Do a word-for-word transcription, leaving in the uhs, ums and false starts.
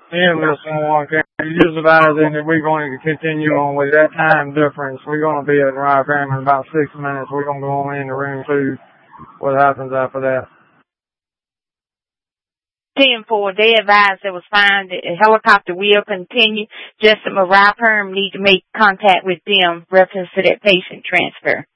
in with someone, can you just advise them that we're going to continue on with that time difference? We're going to be at Ryan in about six minutes. We're going to go on in the room two. What happens after that? ten four, they advised it was fine. The helicopter will continue. Just the Mariah Perm need to make contact with them reference to that patient transfer.